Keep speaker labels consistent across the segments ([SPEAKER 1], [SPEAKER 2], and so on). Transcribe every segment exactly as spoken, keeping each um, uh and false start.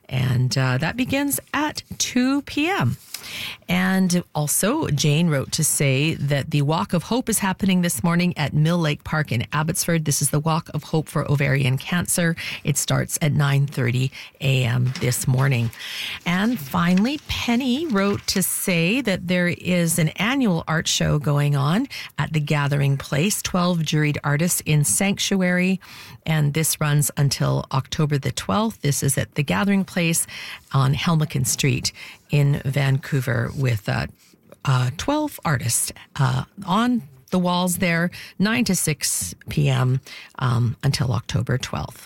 [SPEAKER 1] And uh, that begins at two p.m. And also, Jane wrote to say that the Walk of Hope is happening this morning at Mill Lake Park in Abbotsford. This is the Walk of Hope for Ovarian Cancer. It starts at nine thirty a.m. this morning. And finally, Penny wrote to say that there is an annual art show going on at the Gathering Place, twelve juried artists in Sanctuary. And this runs until October the twelfth. This is at the Gathering Place on Helmeken Street in Vancouver with uh, uh, twelve artists uh, on the walls there, nine to six p.m. Um, until October twelfth.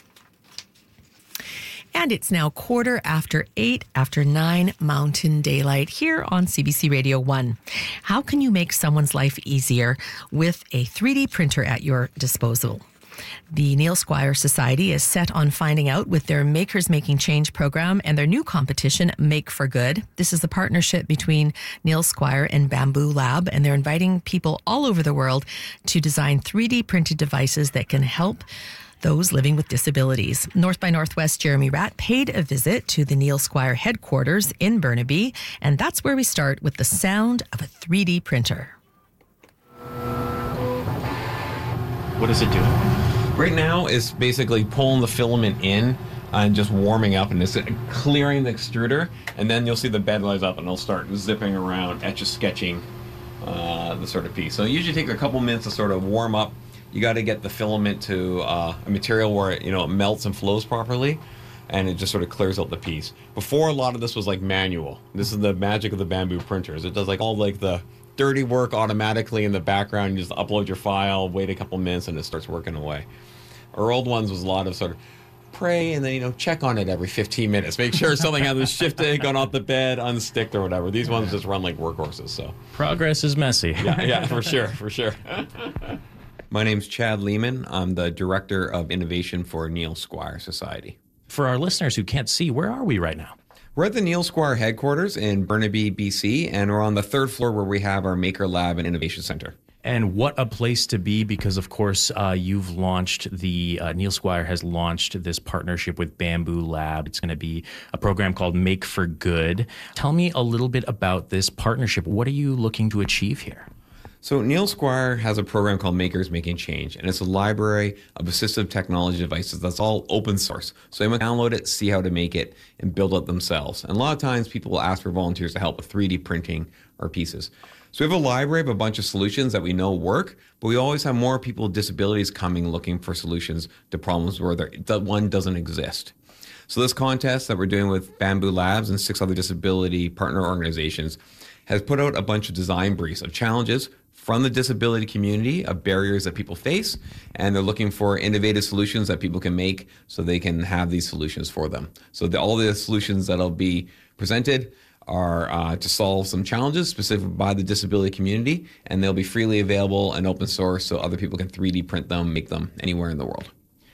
[SPEAKER 1] And it's now quarter after eight, after nine Mountain Daylight here on C B C Radio one. How can you make someone's life easier with a three D printer at your disposal? The Neil Squire Society is set on finding out with their Makers Making Change program and their new competition, Make for Good. This is a partnership between Neil Squire and Bamboo Lab, and they're inviting people all over the world to design three D printed devices that can help those living with disabilities. North by Northwest Jeremy Ratt paid a visit to the Neil Squire headquarters in Burnaby, and that's where we start with the sound of a three D printer.
[SPEAKER 2] What is it doing?
[SPEAKER 3] Right now, it's basically pulling the filament in and just warming up, and it's clearing the extruder, and then you'll see the bed rise up and it'll start zipping around, etch-a-sketching uh, the sort of piece. So it usually takes a couple minutes to sort of warm up. You got to get the filament to uh, a material where it, you know, it melts and flows properly, and it just sort of clears out the piece. Before, a lot of this was like manual. This is the magic of the Bamboo printers. It does like all like the dirty work automatically in the background. You just upload your file, wait a couple minutes, and it starts working away. Our old ones was a lot of sort of pray and then, you know, check on it every fifteen minutes. Make sure something hasn't shifted, gone off the bed, unsticked or whatever. These ones just run like workhorses. So
[SPEAKER 2] progress is messy.
[SPEAKER 3] yeah, yeah, for sure, for sure. My name's Chad Lehman. I'm the Director of Innovation for Neil Squire Society.
[SPEAKER 2] For our listeners who can't see, where are we right now?
[SPEAKER 3] We're at the Neil Squire headquarters in Burnaby, B C, and we're on the third floor where we have our Maker Lab and Innovation Center.
[SPEAKER 2] And what a place to be, because, of course, uh, you've launched the, uh, Neil Squire has launched this partnership with Bamboo Lab. It's going to be a program called Make for Good. Tell me a little bit about this partnership. What are you looking to achieve here?
[SPEAKER 3] So Neil Squire has a program called Makers Making Change, and it's a library of assistive technology devices that's all open source. So they can download it, see how to make it, and build it themselves. And a lot of times people will ask for volunteers to help with three D printing our pieces. So we have a library of a bunch of solutions that we know work, but we always have more people with disabilities coming looking for solutions to problems where there, that one doesn't exist. So this contest that we're doing with Bamboo Labs and six other disability partner organizations has put out a bunch of design briefs of challenges from the disability community of barriers that people face, and they're looking for innovative solutions that people can make so they can have these solutions for them. So the, all the solutions that'll be presented are uh, to solve some challenges specific by the disability community, and they'll be freely available and open source so other people can three D print them, make them anywhere in the world.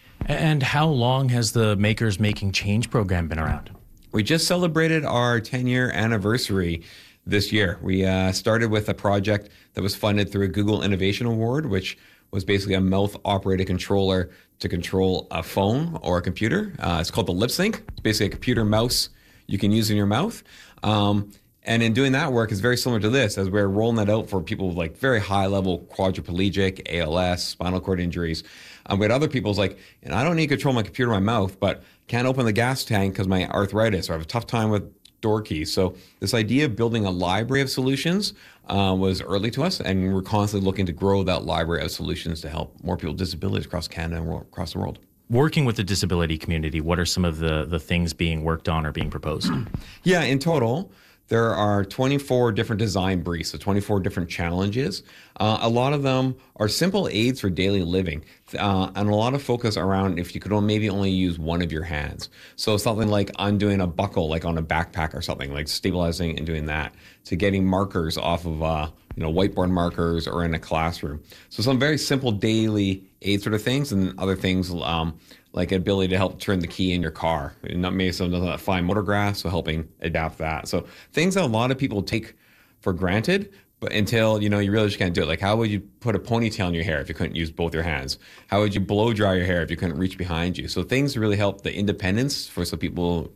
[SPEAKER 2] And how long has the Makers Making Change program been around?
[SPEAKER 3] We just celebrated our ten-year anniversary this year. We uh, started with a project that was funded through a Google Innovation Award, which was basically a mouth-operated controller to control a phone or a computer. Uh, it's called the LipSync. It's basically a computer mouse you can use in your mouth. Um, and in doing that work, it's very similar to this, as we're rolling that out for people with like very high-level quadriplegic, A L S, spinal cord injuries. Um, we had other people's like, and I don't need to control my computer in my mouth, but can't open the gas tank because my arthritis, or I have a tough time with door keys. So this idea of building a library of solutions uh, was early to us, and we're constantly looking to grow that library of solutions to help more people with disabilities across Canada and across the world.
[SPEAKER 2] Working with the disability community, what are some of the, the things being worked on or being proposed?
[SPEAKER 3] Yeah, in total, there are twenty-four different design briefs, so twenty-four different challenges. Uh, a lot of them are simple aids for daily living, uh, and a lot of focus around if you could maybe only use one of your hands. So something like undoing a buckle, like on a backpack or something, like stabilizing and doing that, to getting markers off of uh, you know, whiteboard markers or in a classroom. So some very simple daily aid sort of things, and other things um, like ability to help turn the key in your car. Not maybe some doesn't have fine motor grasp, so helping adapt that. So things that a lot of people take for granted, but until, you know, you really just can't do it. Like, how would you put a ponytail in your hair if you couldn't use both your hands? How would you blow dry your hair if you couldn't reach behind you? So things really help the independence for so people